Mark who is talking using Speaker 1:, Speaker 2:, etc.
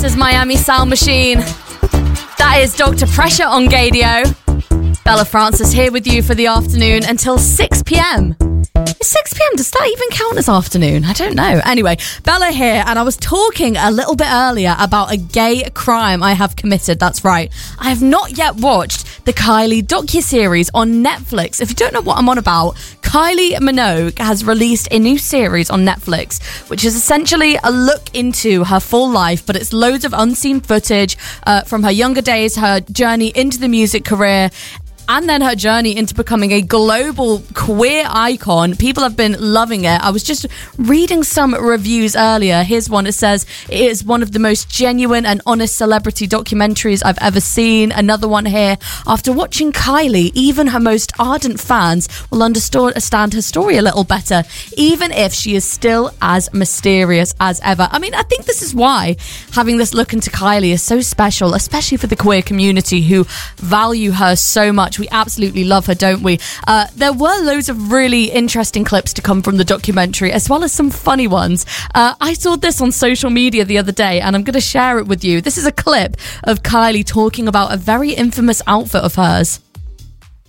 Speaker 1: As Miami Sound Machine. That is Dr. Pressure on Gadio. Bella Francis here with you for the afternoon until 6 p.m. Is 6 p.m. does that even count as afternoon? I don't know. Anyway, Bella here, and I was talking a little bit earlier about a gay crime I have committed. That's right. I have not yet watched the Kylie docuseries on Netflix. If you don't know what I'm on about, Kylie Minogue has released a new series on Netflix, which is essentially a look into her full life, but it's loads of unseen footage from her younger days, her journey into the music career, and then her journey into becoming a global queer icon. People have been loving it. I was just reading some reviews earlier. Here's one. It says, it is one of the most genuine and honest celebrity documentaries I've ever seen. Another one here. After watching Kylie, even her most ardent fans will understand her story a little better, even if she is still as mysterious as ever. I mean, I think this is why having this look into Kylie is so special, especially for the queer community who value her so much. We absolutely love her, don't we? There were loads of really interesting clips to come from the documentary, as well as some funny ones. I saw this on social media the other day, and I'm going to share it with you. This is a clip of Kylie talking about a very infamous outfit of hers.